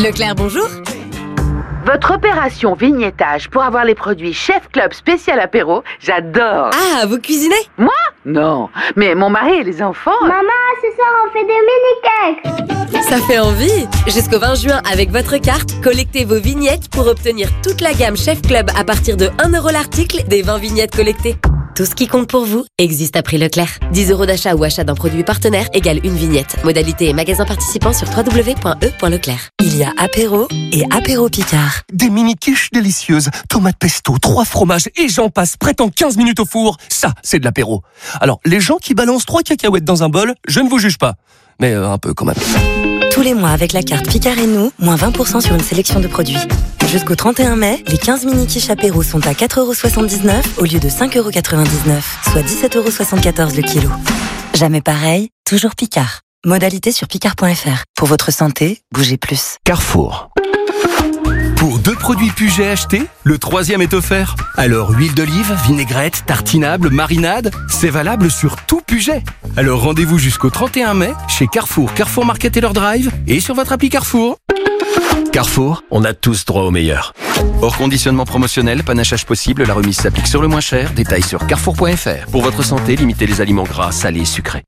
Leclerc, bonjour. Votre opération vignettage pour avoir les produits Chef Club spécial apéro, j'adore. Ah, vous cuisinez? Moi? Non, mais mon mari et les enfants... Maman, ce soir on fait des mini-cakes. Ça fait envie. Jusqu'au 20 juin, avec votre carte, collectez vos vignettes pour obtenir toute la gamme Chef Club à partir de 1 € l'article des 20 vignettes collectées. Tout ce qui compte pour vous existe à prix Leclerc. 10 € d'achat ou achat d'un produit partenaire égale une vignette. Modalité et magasin participant sur www.e.leclerc. Il y a apéro et apéro Picard. Des mini-quiches délicieuses, tomates pesto, 3 fromages et j'en passe, prêt en 15 minutes au four. Ça, c'est de l'apéro. Alors, les gens qui balancent 3 cacahuètes dans un bol, je ne vous juge pas. Mais un peu quand même. Tous les mois avec la carte Picard et nous, moins 20% sur une sélection de produits. Jusqu'au 31 mai, les 15 mini-quiches apéro sont à 4,79 € au lieu de 5,99 €, soit 17,74 € le kilo. Jamais pareil, toujours Picard. Modalité sur picard.fr. Pour votre santé, bougez plus. Carrefour. Pour 2 produits Puget achetés, le 3e est offert. Alors huile d'olive, vinaigrette, tartinable, marinade, c'est valable sur tout Puget. Alors rendez-vous jusqu'au 31 mai chez Carrefour, Carrefour Market Taylor Drive et sur votre appli Carrefour. Carrefour, on a tous droit au meilleur. Hors conditionnement promotionnel, panachage possible, la remise s'applique sur le moins cher. Détails sur carrefour.fr. Pour votre santé, limitez les aliments gras, salés, sucrés.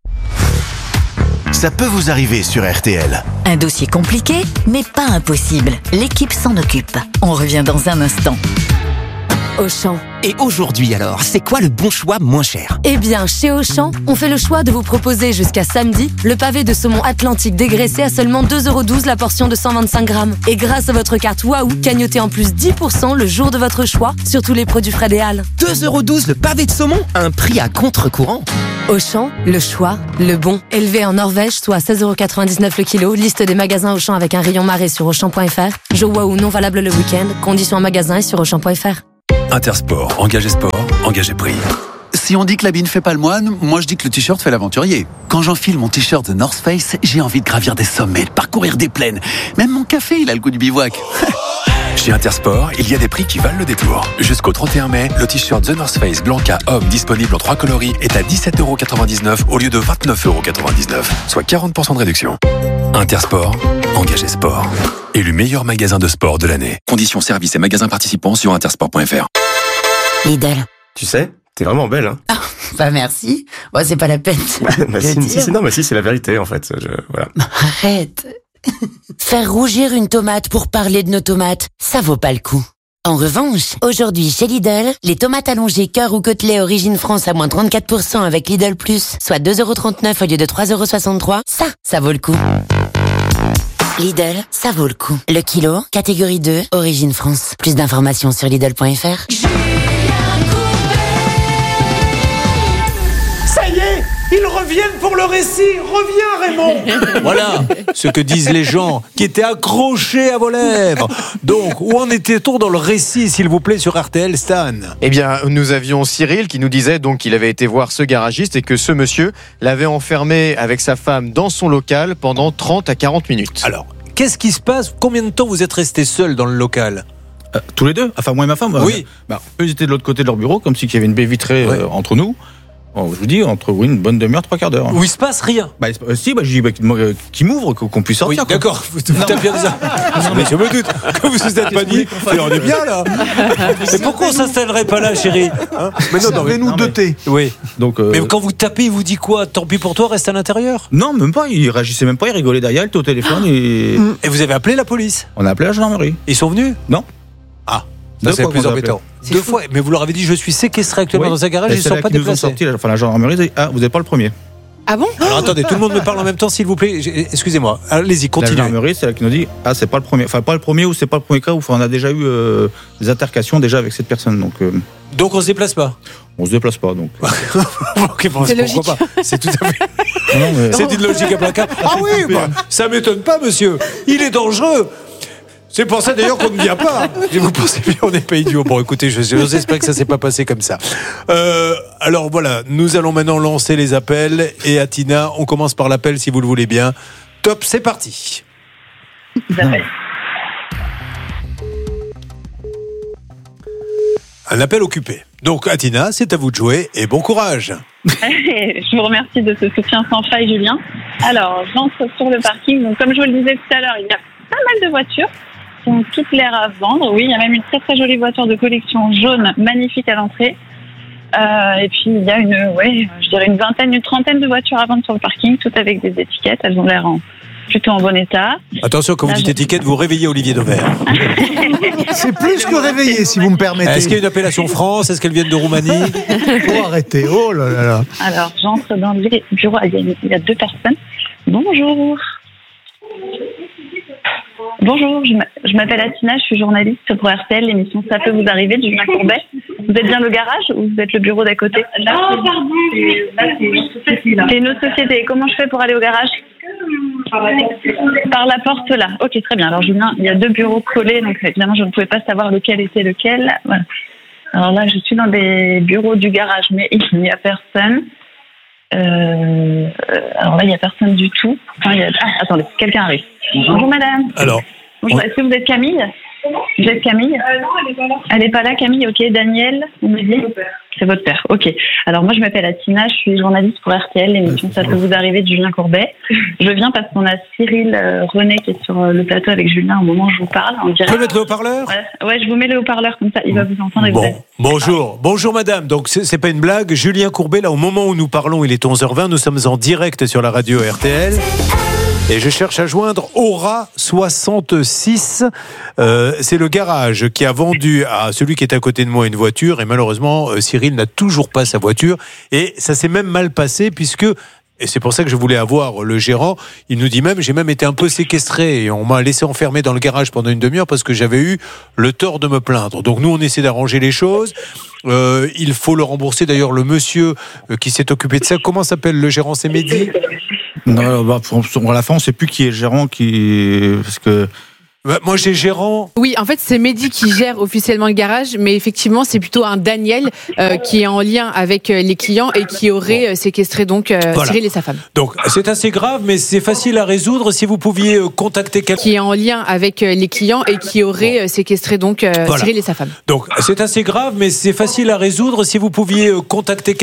Ça peut vous arriver sur RTL. Un dossier compliqué, mais pas impossible. L'équipe s'en occupe. On revient dans un instant. Auchan. Et aujourd'hui alors, c'est quoi le bon choix moins cher? Eh bien, chez Auchan, on fait le choix de vous proposer jusqu'à samedi le pavé de saumon atlantique dégraissé à seulement 2,12 € la portion de 125 grammes. Et grâce à votre carte Waouh, cagnotez en plus 10% le jour de votre choix sur tous les produits frais des Halles. 2,12 € le pavé de saumon? Un prix à contre-courant. Auchan, le choix, le bon. Élevé en Norvège, soit 16,99 € le kilo. Liste des magasins Auchan avec un rayon marée sur Auchan.fr. Jeux Waouh non valable le week-end. Conditions en magasin et sur Auchan.fr. Intersport, engagé sport, engagé prix. Si on dit que l'habit ne fait pas le moine, moi je dis que le t-shirt fait l'aventurier. Quand j'enfile mon t-shirt de North Face, j'ai envie de gravir des sommets, de parcourir des plaines. Même mon café, il a le goût du bivouac. Chez Intersport, il y a des prix qui valent le détour. Jusqu'au 31 mai, le t-shirt The North Face Blanca Homme disponible en 3 coloris est à 17,99 € au lieu de 29,99 €, soit 40% de réduction. Intersport, engagé sport. Élu meilleur magasin de sport de l'année. Conditions services et magasins participants sur intersport.fr. Lidl. Tu sais, t'es vraiment belle, hein. Ah, bah merci. Bon, c'est pas la peine. Si, c'est la vérité, en fait. Voilà. Arrête. Faire rougir une tomate pour parler de nos tomates, ça vaut pas le coup. En revanche, aujourd'hui chez Lidl, les tomates allongées cœur ou côtelets origine France à moins 34% avec Lidl Plus, soit 2,39 € au lieu de 3,63 €, ça vaut le coup. Lidl, ça vaut le coup. Le kilo, catégorie 2, origine France. Plus d'informations sur Lidl.fr. Ça y est, ils reviennent pour le récit. Reviens Raymond. Voilà ce que disent les gens qui étaient accrochés à vos lèvres. Donc, où en était-on dans le récit, s'il vous plaît, sur RTL, Stan? Eh bien, nous avions Cyril qui nous disait donc qu'il avait été voir ce garagiste et que ce monsieur l'avait enfermé avec sa femme dans son local pendant 30 à 40 minutes. Alors, qu'est-ce qui se passe? Combien de temps vous êtes restés seuls dans le local? Tous les deux, enfin moi et ma femme. Oui. Eux ils étaient de l'autre côté de leur bureau, comme s'il y avait une baie vitrée entre nous. Bon, je vous dis, entre une bonne demi-heure, 3/4 d'heure. Où il se passe rien. Si, je dis qu'il m'ouvre, qu'on puisse sortir. Oui, d'accord, vous tapez bien ça. Mais je me doute que vous vous êtes pas dit, on est bien là. Mais pourquoi on s'installerait pas là, chérie, hein? Servez-nous 2 thés. Oui. Donc, mais quand vous tapez, il vous dit quoi? Tant pis pour toi, reste à l'intérieur? Non, même pas, il réagissait même pas, il rigolait derrière, il était au téléphone. Et vous avez appelé la police? On a appelé la gendarmerie. Ils sont venus? Non. Ah. Ça, c'est plus embêtant. 2 fois, mais vous leur avez dit je suis séquestré actuellement dans un garage, ils ne sont pas déplacés. La gendarmerie dit vous n'êtes pas le premier. Ah bon? Alors attendez, tout le monde me parle en même temps, s'il vous plaît. Excusez-moi. Allez-y, continuez. La gendarmerie, c'est là qui nous dit c'est pas le premier. Enfin, pas le premier ou c'est pas le premier cas où on a déjà eu des altercations déjà avec cette personne. Donc on se déplace pas? On se déplace pas, donc. Ok, bon, c'est pourquoi pas. C'est tout à fait. C'est une logique implacable. Ah oui, ça m'étonne pas, monsieur. Il est dangereux. C'est pour ça d'ailleurs qu'on ne vient pas. Vous pensez bien, on n'est pas idiots. Bon, écoutez, j'espère que ça s'est pas passé comme ça. Alors voilà, nous allons maintenant lancer les appels. Et Atina, on commence par l'appel si vous le voulez bien. Top, c'est parti. Un appel occupé. Donc Atina, c'est à vous de jouer et bon courage. Je vous remercie de ce soutien sans faille, Julien. Alors, j'entre sur le parking. Donc, comme je vous le disais tout à l'heure, il y a pas mal de voitures qui ont toutes l'air à vendre. Oui, il y a même une très très jolie voiture de collection jaune, magnifique à l'entrée. Et puis il y a une vingtaine, une trentaine de voitures à vendre sur le parking, toutes avec des étiquettes. Elles ont l'air plutôt en bon état. Attention, quand vous dites étiquette, vous réveillez Olivier Dauvert. C'est plus que réveillé, si vous me permettez. Est-ce qu'il y a une appellation France? Est-ce qu'elles viennent de Roumanie? Faut arrêter, oh là là là. Alors, j'entre dans le bureau, il y a 2 personnes. Bonjour. Bonjour, je m'appelle Atina, je suis journaliste pour RTL, l'émission Ça peut vous arriver de Julien Courbet. Vous êtes bien le garage ou vous êtes le bureau d'à côté? Non, pardon, c'est une société là. C'est une autre société. Comment je fais pour aller au garage? Par la porte là. Ok, très bien. Alors Julien, il y a 2 bureaux collés, donc évidemment je ne pouvais pas savoir lequel était lequel. Voilà. Alors là, je suis dans des bureaux du garage, mais il n'y a personne. Alors là, il n'y a personne du tout. Enfin, attendez, quelqu'un arrive. Bonjour madame. Alors. Bonjour, est-ce que vous êtes Camille? Vous êtes Camille? Non, elle n'est pas là. Elle n'est pas là, Camille. Ok, Daniel, vous me dites? C'est votre père. Ok. Alors moi, je m'appelle Atina, je suis journaliste pour RTL, l'émission Ça peut vous arriver de Julien Courbet. Je viens parce qu'on a Cyril René qui est sur le plateau avec Julien au moment où je vous parle. On dirait... Tu peux mettre le haut-parleur? Ouais, je vous mets le haut-parleur comme ça, il va vous entendre. Bonjour madame. Donc c'est pas une blague. Julien Courbet, là, au moment où nous parlons, il est 11h20. Nous sommes en direct sur la radio RTL. Et je cherche à joindre Aura 66. C'est le garage qui a vendu à celui qui est à côté de moi une voiture. Et malheureusement, Cyril n'a toujours pas sa voiture. Et ça s'est même mal passé puisque... Et c'est pour ça que je voulais avoir le gérant. Il nous dit même, j'ai même été un peu séquestré et on m'a laissé enfermer dans le garage pendant une demi-heure parce que j'avais eu le tort de me plaindre. Donc nous, on essaie d'arranger les choses. Il faut le rembourser. D'ailleurs, le monsieur qui s'est occupé de ça, comment s'appelle le gérant? C'est Mehdi? Non, à la fin, on ne sait plus qui est le gérant, parce que... Moi j'ai gérant. Oui, en fait c'est Mehdi qui gère officiellement le garage, mais effectivement c'est plutôt un Daniel qui est en lien avec les clients et qui aurait séquestré donc Cyril et sa femme. Donc c'est assez grave, mais c'est facile à résoudre si vous pouviez contacter quelqu'un. Qui est en lien avec les clients et qui aurait séquestré donc Cyril et sa femme. Donc c'est assez grave, mais c'est facile à résoudre si vous pouviez contacter quelqu'un.